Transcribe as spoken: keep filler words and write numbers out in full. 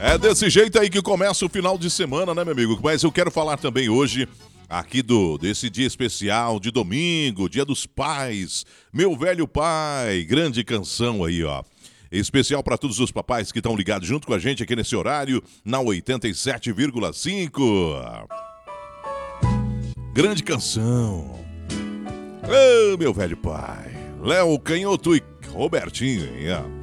É desse jeito aí que começa o final de semana, né, meu amigo? Mas eu quero falar também hoje aqui do desse dia especial de domingo, Dia dos Pais. Meu velho pai, grande canção aí, ó. Especial para todos os papais que estão ligados junto com a gente aqui nesse horário, na oitenta e sete vírgula cinco. Grande canção. Ô, meu velho pai. Léo Canhoto e Robertinho, hein, ó.